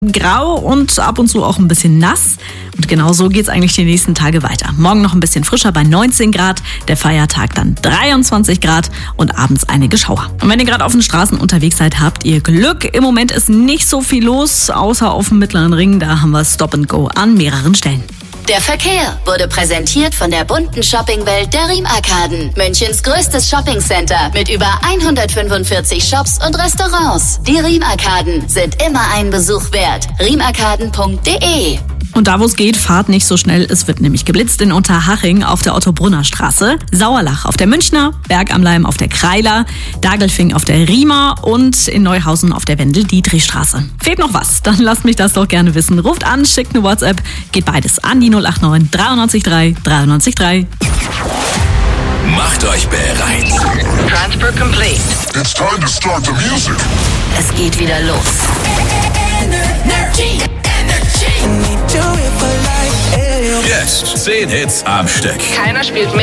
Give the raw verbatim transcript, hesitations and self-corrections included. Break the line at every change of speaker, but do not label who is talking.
Grau und ab und zu auch ein bisschen nass. Und genau so geht es eigentlich die nächsten Tage weiter. Morgen noch ein bisschen frischer bei neunzehn Grad, der Feiertag dann dreiundzwanzig Grad und abends einige Schauer. Und wenn ihr gerade auf den Straßen unterwegs seid, habt ihr Glück. Im Moment ist nicht so viel los, außer auf dem Mittleren Ring. Da haben wir Stop and Go an mehreren Stellen.
Der Verkehr wurde präsentiert von der bunten Shoppingwelt der Riem-Arkaden. Münchens größtes Shoppingcenter mit über hundertfünfundvierzig Shops und Restaurants. Die Riem-Arkaden sind immer einen Besuch wert. riemarkaden punkt de.
Und da, wo es geht, fahrt nicht so schnell. Es wird nämlich geblitzt in Unterhaching auf der Otto-Brunner Straße, Sauerlach auf der Münchner, Berg am Leim auf der Kreiler, Dagelfing auf der Riemer und in Neuhausen auf der Wendel-Dietrich-Straße. Fehlt noch was? Dann lasst mich das doch gerne wissen. Ruft an, schickt eine WhatsApp, geht beides an die null acht neun dreiundneunzig drei dreiundneunzig drei.
Macht euch bereit.
Transfer complete.
It's time to start the music.
Es geht wieder los.
Energy. Energy.
Jetzt zehn Hits am Stück.
Keiner spielt mehr.